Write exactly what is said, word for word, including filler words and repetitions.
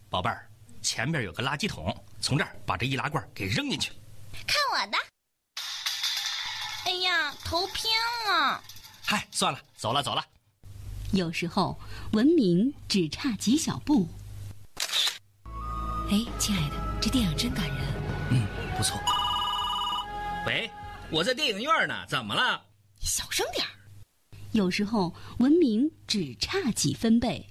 宝贝儿，前边有个垃圾桶，从这儿把这易拉罐给扔进去。 看我的！哎呀，头偏了。 嗨，算了，走了走了。 有时候文明只差几小步。 哎，亲爱的，这电影真感人。 嗯，不错。 喂，我在电影院呢，怎么了？ 小声点儿。 有时候文明只差几分贝。